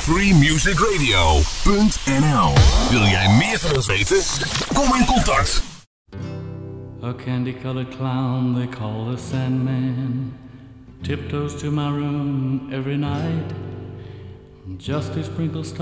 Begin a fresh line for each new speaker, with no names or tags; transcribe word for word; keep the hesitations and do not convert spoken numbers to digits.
free music radio punt n l. Wil jij meer van ons weten? Kom in contact.
A candy-colored clown they call the Sandman tiptoes to my room every night just to sprinkle stars